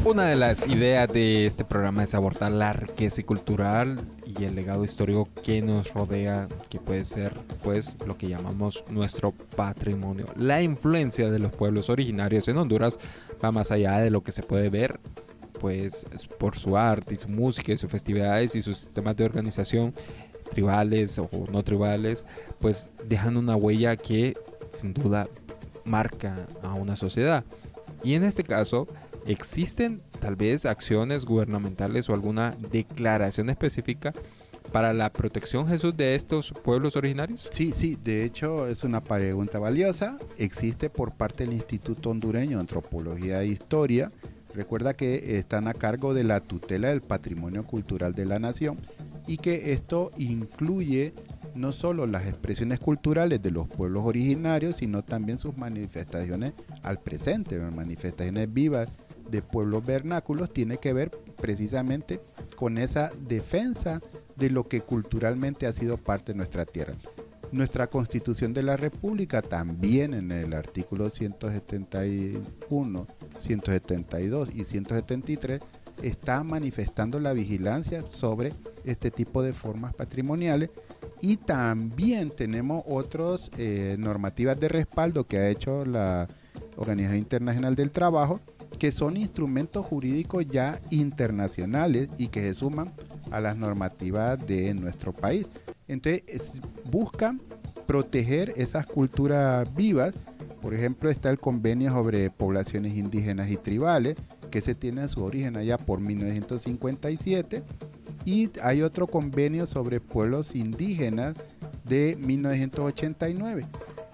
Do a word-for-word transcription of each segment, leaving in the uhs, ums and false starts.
Una de las ideas de este programa es abordar la riqueza cultural y el legado histórico que nos rodea, que puede ser pues lo que llamamos nuestro patrimonio. La influencia de los pueblos originarios en Honduras va más allá de lo que se puede ver pues por su arte y su música y sus festividades y sus sistemas de organización tribales o no tribales, pues dejan una huella que sin duda marca a una sociedad. Y en este caso, ¿existen tal vez acciones gubernamentales o alguna declaración específica para la protección, Jesús, de estos pueblos originarios? Sí, sí, de hecho es una pregunta valiosa. Existe por parte del Instituto Hondureño de Antropología e Historia. Recuerda que están a cargo de la tutela del patrimonio cultural de la nación y que esto incluye no solo las expresiones culturales de los pueblos originarios, sino también sus manifestaciones al presente, manifestaciones vivas de pueblos vernáculos, tiene que ver precisamente con esa defensa de lo que culturalmente ha sido parte de nuestra tierra. Nuestra Constitución de la República también en el artículo ciento setenta y uno, ciento setenta y dos y ciento setenta y tres está manifestando la vigilancia sobre este tipo de formas patrimoniales, y también tenemos otras eh, normativas de respaldo que ha hecho la Organización Internacional del Trabajo, que son instrumentos jurídicos ya internacionales y que se suman a las normativas de nuestro país. Entonces es, buscan proteger esas culturas vivas. Por ejemplo, está el convenio sobre poblaciones indígenas y tribales, que se tiene su origen allá por mil novecientos cincuenta y siete, y hay otro convenio sobre pueblos indígenas de mil novecientos ochenta y nueve.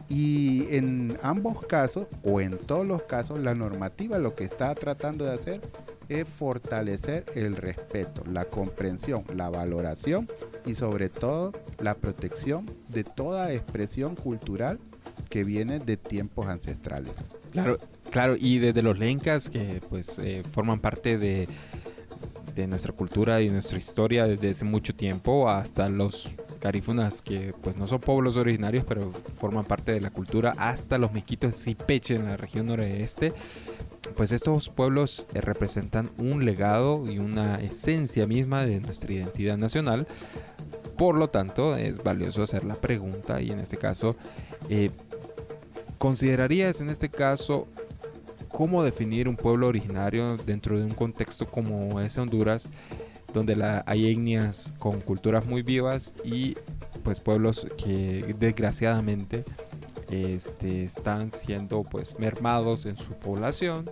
Y en ambos casos, o en todos los casos, la normativa lo que está tratando de hacer es fortalecer el respeto, la comprensión, la valoración y sobre todo la protección de toda expresión cultural que viene de tiempos ancestrales. Claro, claro, y desde los lencas que pues eh, forman parte de, de nuestra cultura y nuestra historia desde hace mucho tiempo, hasta los garífunas que pues no son pueblos originarios pero forman parte de la cultura, hasta los miquitos y peche en la región noroeste. Pues estos pueblos eh, representan un legado y una esencia misma de nuestra identidad nacional. Por lo tanto, es valioso hacer la pregunta, y en este caso, eh, ¿considerarías en este caso cómo definir un pueblo originario dentro de un contexto como es Honduras, donde la, hay etnias con culturas muy vivas y pues pueblos que desgraciadamente este, están siendo pues mermados en su población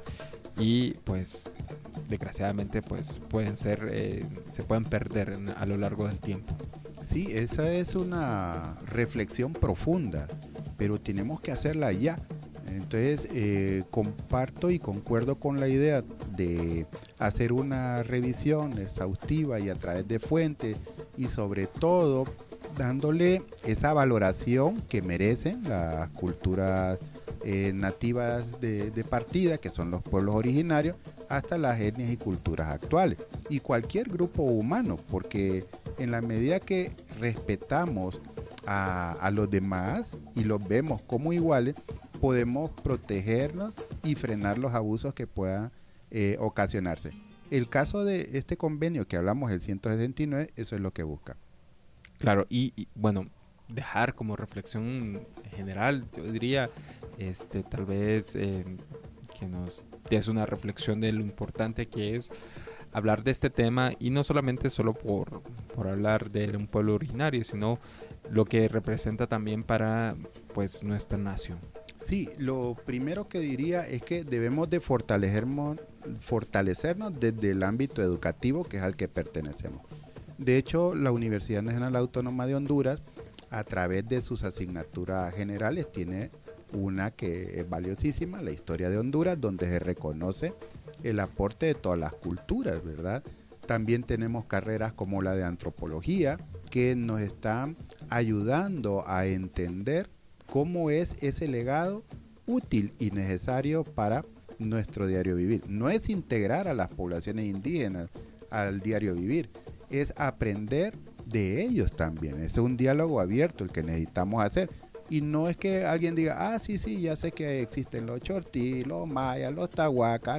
y pues desgraciadamente pues pueden ser eh, se pueden perder en, a lo largo del tiempo? Sí, esa es una reflexión profunda, pero tenemos que hacerla ya. Entonces eh, comparto y concuerdo con la idea de hacer una revisión exhaustiva y a través de fuentes, y sobre todo dándole esa valoración que merecen las culturas eh, nativas de, de partida, que son los pueblos originarios, hasta las etnias y culturas actuales y cualquier grupo humano, porque en la medida que respetamos a, a los demás y los vemos como iguales, podemos protegernos y frenar los abusos que puedan eh, ocasionarse. El caso de este convenio que hablamos, el ciento sesenta y nueve, eso es lo que busca. Claro, y, y bueno, dejar como reflexión general, yo diría, este, tal vez eh, que nos des una reflexión de lo importante que es hablar de este tema, y no solamente solo por, por hablar de un pueblo originario, sino lo que representa también para pues nuestra nación. Sí, lo primero que diría es que debemos de fortalecernos, fortalecernos desde el ámbito educativo, que es al que pertenecemos. De hecho, la Universidad Nacional Autónoma de Honduras, a través de sus asignaturas generales, tiene una que es valiosísima, la historia de Honduras, donde se reconoce el aporte de todas las culturas, ¿verdad? También tenemos carreras como la de antropología, que nos están ayudando a entender cómo es ese legado útil y necesario para nuestro diario vivir. No es integrar a las poblaciones indígenas al diario vivir, es aprender de ellos también. Es un diálogo abierto el que necesitamos hacer. Y no es que alguien diga, ah, sí, sí, ya sé que existen los chortí, los mayas, los tahuacas,